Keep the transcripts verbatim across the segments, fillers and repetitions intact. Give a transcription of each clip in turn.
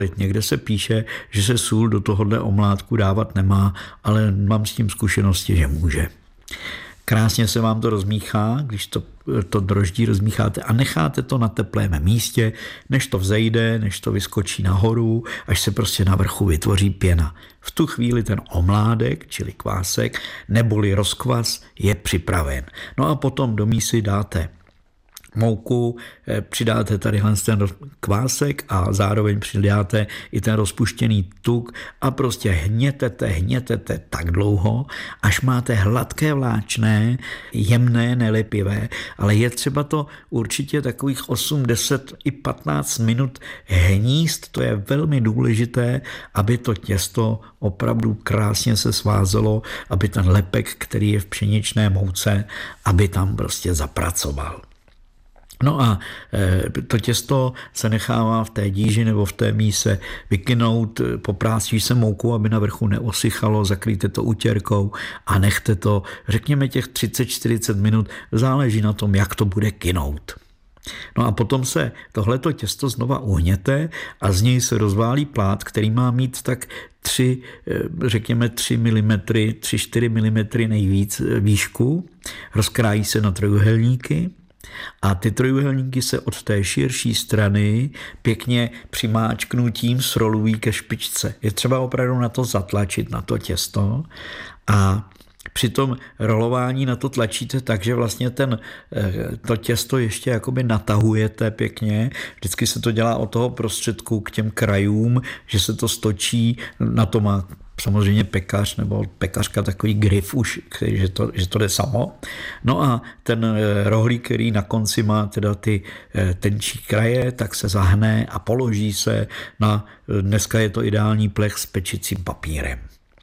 Někde se píše, že se sůl do tohohle omlátku dávat nemá, ale mám s tím zkušenosti, že může. Krásně se vám to rozmíchá, když to, to droždí rozmícháte a necháte to na teplém místě, než to vzejde, než to vyskočí nahoru, až se prostě na vrchu vytvoří pěna. V tu chvíli ten omládek, čili kvásek, neboli rozkvas, je připraven. No a potom do mísy dáte mouku, přidáte tadyhle ten kvásek a zároveň přidáte i ten rozpuštěný tuk a prostě hnětete, hnětete tak dlouho, až máte hladké, vláčné, jemné, nelepivé, ale je třeba to určitě takových osm, deset i patnáct minut hníst, to je velmi důležité, aby to těsto opravdu krásně se svázelo, aby ten lepek, který je v pšeničné mouce, aby tam prostě zapracoval. No a to těsto se nechává v té díži nebo v té míse vykynout, popráskí se moukou, aby na vrchu neosychalo, zakryjte to utěrkou a nechte to, řekněme těch třicet čtyřicet minut, záleží na tom, jak to bude kynout. No a potom se tohleto těsto znova uhněte a z něj se rozválí plát, který má mít tak tři, řekněme tři milimetry, tři čtyři milimetry nejvíc výšku, rozkrájí se na trojúhelníky. A ty trojúhelníky se od té širší strany pěkně přimáčknutím srolují ke špičce. Je třeba opravdu na to zatlačit, na to těsto a při tom rolování na to tlačíte tak, že vlastně ten, to těsto ještě jakoby natahujete pěkně. Vždycky se to dělá od toho prostředku k těm krajům, že se to stočí, na to má samozřejmě pekař nebo pekařka takový grif už, že to, že to jde samo. No a ten rohlík, který na konci má teda ty tenčí kraje, tak se zahne a položí se na, dneska je to ideální plech s pečicím papírem.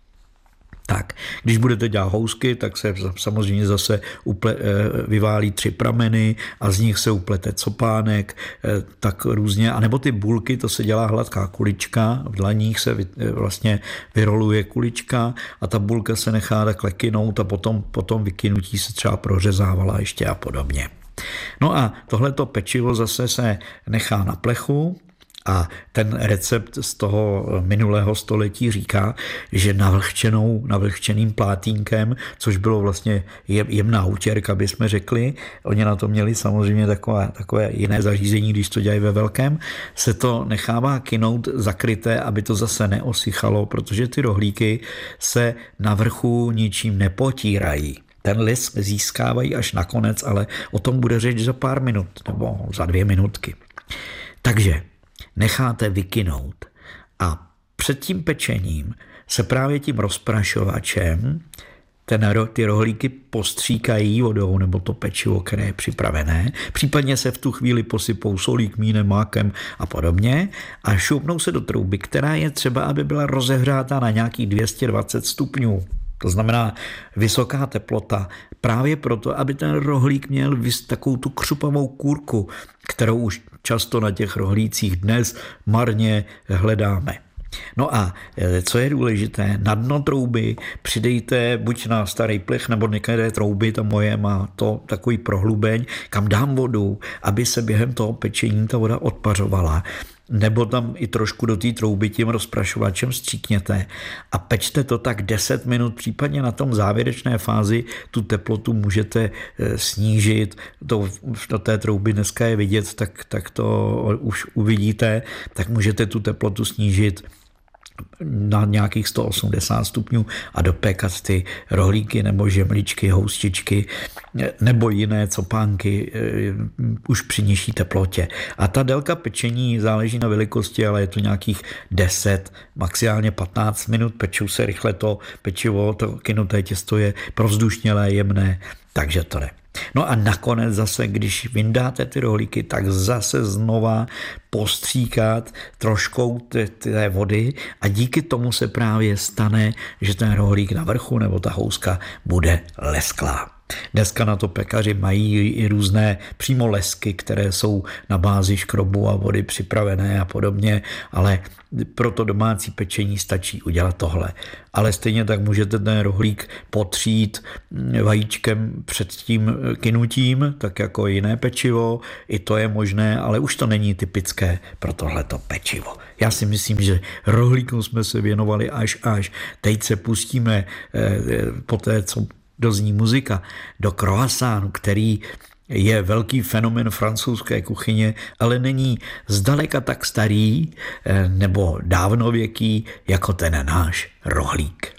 Tak, když budete dělat housky, tak se samozřejmě zase uple, vyválí tři prameny a z nich se uplete copánek, tak různě, anebo ty bulky, to se dělá hladká kulička, v dlaních se vy, vlastně vyroluje kulička a ta bulka se nechá takhle kynout a potom, potom vykynutí se třeba prořezávala ještě a podobně. No a tohleto pečivo zase se nechá na plechu, a ten recept z toho minulého století říká, že navlhčenou, navlhčeným plátínkem, což bylo vlastně jemná utěrka, by jsme řekli, oni na to měli samozřejmě takové, takové jiné zařízení, když to dělají ve velkém, se to nechává kynout zakryté, aby to zase neosychalo, protože ty rohlíky se na vrchu ničím nepotírají. Ten lis získávají až nakonec, ale o tom bude řeč za pár minut nebo za dvě minutky. Takže necháte vykynout a před tím pečením se právě tím rozprašovačem ten, ty rohlíky postříkají vodou nebo to pečivo, které je připravené. Případně se v tu chvíli posypou solí, kmínem, mákem a podobně a šoupnou se do trouby, která je třeba, aby byla rozehřátá na nějakých dvě stě dvacet stupňů. To znamená vysoká teplota, právě proto, aby ten rohlík měl takovou tu křupavou kůrku, kterou už často na těch rohlících dnes marně hledáme. No a co je důležité, na dno trouby přidejte buď na starý plech nebo některé trouby, ta moje má to takový prohlubeň, kam dám vodu, aby se během toho pečení ta voda odpařovala. Nebo tam i trošku do té trouby tím rozprašovačem stříkněte a pečte to tak deset minut, případně na tom závěrečné fázi tu teplotu můžete snížit. To do té trouby dneska je vidět, tak, tak to už uvidíte, tak můžete tu teplotu snížit na nějakých sto osmdesát stupňů a dopékat ty rohlíky nebo žemličky, houstičky nebo jiné copánky už při nižší teplotě. A ta délka pečení záleží na velikosti, ale je to nějakých deset, maximálně patnáct minut. Pečou se rychle to pečivo, to kynuté těsto je provzdušnělé, jemné, takže to jde. No a nakonec zase, když vyndáte ty rohlíky, tak zase znova postříkat troškou té vody a díky tomu se právě stane, že ten rohlík na vrchu nebo ta houska bude lesklá. Dneska na to pekaři mají i různé přímo lesky, které jsou na bázi škrobu a vody připravené a podobně, ale pro to domácí pečení stačí udělat tohle. Ale stejně tak můžete ten rohlík potřít vajíčkem před tím kynutím, tak jako jiné pečivo, i to je možné, ale už to není typické pro tohleto pečivo. Já si myslím, že rohlíkům jsme se věnovali až až. Teď se pustíme po té, co dozní muzika, do croissantu, který je velký fenomén francouzské kuchyně, ale není zdaleka tak starý nebo dávnověký jako ten náš rohlík.